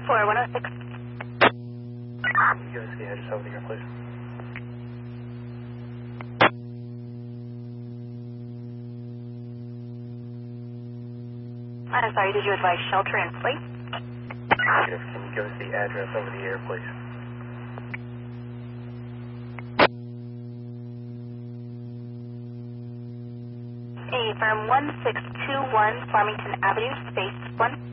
for 106. Can you give us the address over here, please? I'm sorry, did you advise shelter in place? Negative. Can you give us the address over the air, please? A firm 1621 Farmington Avenue, space 1.